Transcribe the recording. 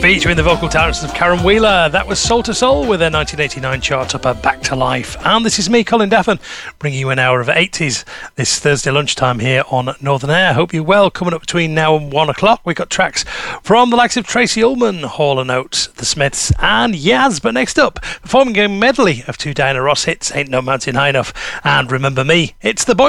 Featuring the vocal talents of Karen Wheeler, that was Soul to Soul with their 1989 chart topper Back to Life. And this is me, Colin Daffin, bringing you an hour of 80s this Thursday lunchtime here on Northern Air. Hope you're well. Coming up between now and 1 o'clock, we've got tracks from the likes of Tracy Ullman, Hall & Oates, The Smiths and Yaz. But next up, performing a medley of two Diana Ross hits, Ain't No Mountain High Enough and Remember Me, it's the Boys.